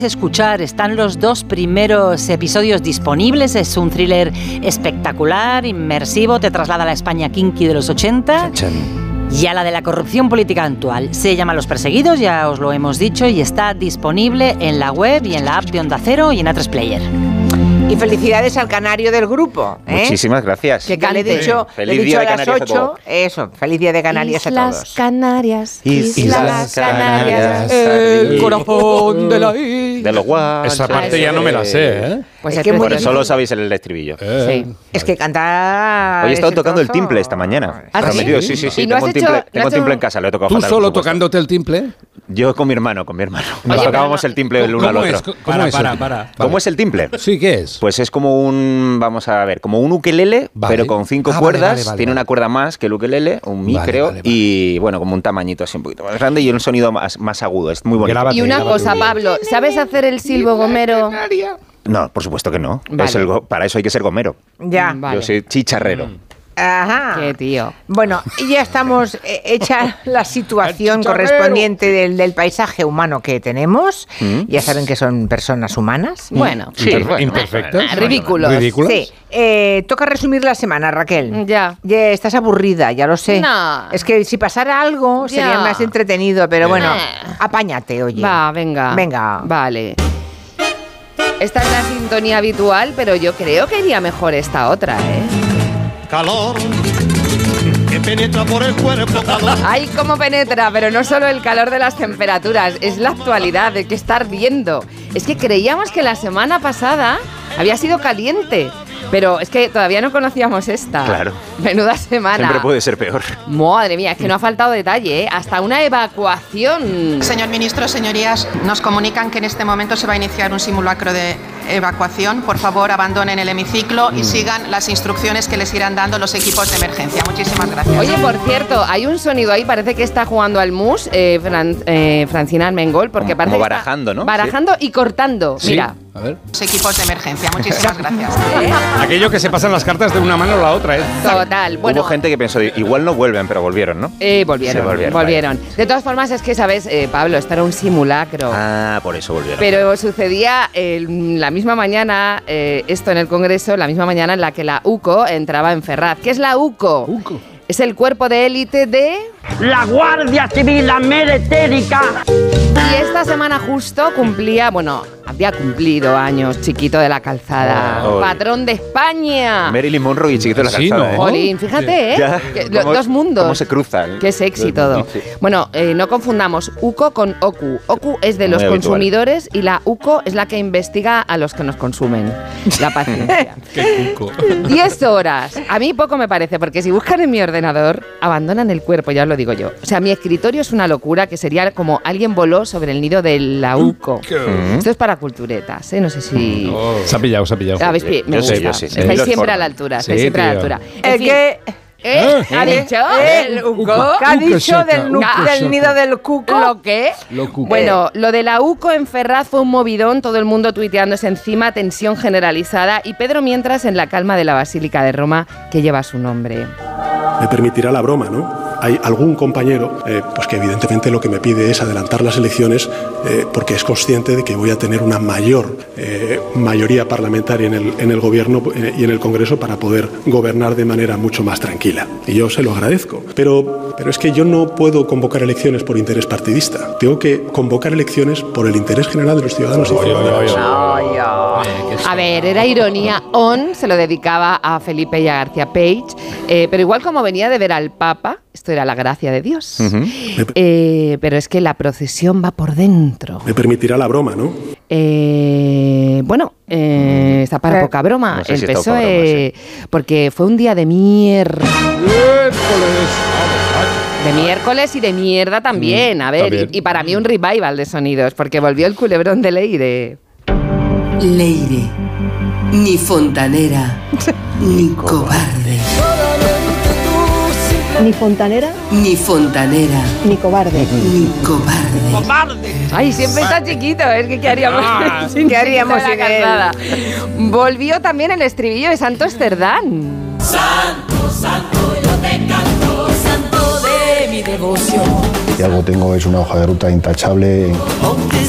Escuchar, están los 2 primeros episodios disponibles. Es un thriller espectacular, inmersivo, te traslada a la España kinky de los 80 y a la de la corrupción política actual. Se llama Los Perseguidos, ya os lo hemos dicho, y está disponible en la web y en la app de Onda Cero y en A3 Player. Y felicidades al canario del grupo, ¿eh? Muchísimas gracias. Que le he dicho, feliz día a de las Canarias 8. Eso, feliz día de Canarias a todos. Islas Canarias. El corazón de la isla. De los guanches. Esa parte ya no me la sé, ¿eh? Pues es que por eso lo sabéis el estribillo. Sí. Es que cantar. Hoy he estado tocando el timple esta mañana. ¿Ah, sí? Sí. ¿Y no Tengo un timple en casa, lo he tocado ¿Tú fatal. solo tocándote el timple? Yo con mi hermano. Nos tocábamos el timple el uno al otro. ¿Cómo es el timple? Sí, ¿qué es? Pues es como como un ukelele, pero con 5 cuerdas. Vale. Tiene una cuerda más que el ukelele, un mi creo, vale. Y bueno, como un tamañito así un poquito más grande y un sonido más agudo. Es muy bonito. Y una cosa, Pablo, ¿sabes hacer el silbo gomero? No, por supuesto que no. Vale. Para eso hay que ser gomero. Ya. Vale. Yo soy chicharrero. Ajá. Qué tío. Bueno, y ya estamos hecha la situación correspondiente del paisaje humano que tenemos. Ya saben que son personas humanas. Bueno. Sí, Imperfectas. Ridículos. ¿Ridículas? Sí. Toca resumir la semana, Raquel. Ya. Estás aburrida, ya lo sé. No. Es que si pasara algo sería Ya. más entretenido, pero bueno, apáñate, oye. Va, venga. Venga. Vale. Esta es la sintonía habitual, pero yo creo que iría mejor esta otra, ¿eh? Calor que penetra por el cuerpo, calor. Ay, cómo penetra, pero no solo el calor de las temperaturas, es la actualidad, de que está ardiendo. Es que creíamos que la semana pasada había sido caliente, pero es que todavía no conocíamos esta. Claro. Menuda semana. Siempre puede ser peor. Madre mía, es que no ha faltado detalle, ¿eh? Hasta una evacuación. Señor ministro, señorías, nos comunican que en este momento se va a iniciar un simulacro de evacuación. Por favor, abandonen el hemiciclo y sigan las instrucciones que les irán dando los equipos de emergencia. Muchísimas gracias. Oye, por cierto, hay un sonido ahí, parece que está jugando al mus, Francina Armengol, porque parece como que barajando, está ¿no? barajando y cortando. Sí. Mira. A ver. Los equipos de emergencia. Muchísimas gracias. Aquello que se pasan las cartas de una mano a la otra, ¿eh? Total. Bueno, Hubo gente que pensó, igual no vuelven, pero volvieron, ¿no? volvieron. Vale. De todas formas, es que, ¿sabes, Pablo? Esto era un simulacro. Ah, por eso volvieron. Pero sucedía la misma mañana, esto en el Congreso, la misma mañana en la que la UCO entraba en Ferraz. ¿Qué es la UCO? Es el cuerpo de élite de... la Guardia Civil Meritérica. Y esta semana justo había cumplido años Chiquito de la Calzada, Oh. patrón de España. Marilyn Monroe y Chiquito de la Sí, Calzada, ¿no? Jolín, fíjate, ¿eh? Ya. Que dos mundos. Cómo se cruzan. Qué sexy todo. Sí. Bueno, no confundamos UCO con OCU. OCU es de los Muy habitual. consumidores y la UCO es la que investiga a los que nos consumen. La paciencia. Qué cuco. 10 horas. A mí poco me parece, porque si buscan en mi ordenador, abandonan el cuerpo, ya os lo digo yo. O sea, mi escritorio es una locura, que sería como alguien voló sobre el nido de la UCO. Esto es para culturetas, ¿eh? No sé si... Se ha pillado. ¿Sabéis? Me Yo sé, gusta. yo sé. Estáis Los siempre formas. a la altura. Sí, Estáis siempre a la tío. altura. En fin, ¿Qué ¿ha dicho? ¿El UCO? ¿Qué ha dicho del nido del cuco? ¿Lo qué? Lo cuco. Bueno, lo de la UCO en Ferraz fue un movidón, todo el mundo tuiteándose encima, tensión generalizada, y Pedro mientras en la calma de la Basílica de Roma, que lleva su nombre. Me permitirá la broma, ¿no? Hay algún compañero pues que evidentemente lo que me pide es adelantar las elecciones porque es consciente de que voy a tener una mayor mayoría parlamentaria en el gobierno y en el Congreso para poder gobernar de manera mucho más tranquila. Y yo se lo agradezco. Pero es que yo no puedo convocar elecciones por interés partidista. Tengo que convocar elecciones por el interés general de los ciudadanos y ciudadanas. A ver, era ironía. Se lo dedicaba a Felipe y a García Page, pero igual como venía de ver al Papa, esto era la gracia de Dios. Pero es que la procesión va por dentro. Me permitirá la broma, ¿no? Está para poca broma. No sé El si está PSOE, poca broma, porque fue un día de mierda. De miércoles y de mierda también. A ver, también. y para mí un revival de sonidos, porque volvió el culebrón de Leire. Leire, ni fontanera, ni cobarde. Ni fontanera, Ni fontanera, ni cobarde. ni cobarde. Ay, siempre está chiquito, es que ¿qué haríamos? ¿Qué haríamos sin él? Volvió también el estribillo de Santos Cerdán. Santo, santo, yo te canto, santo de mi devoción. Si algo tengo es una hoja de ruta intachable. Aunque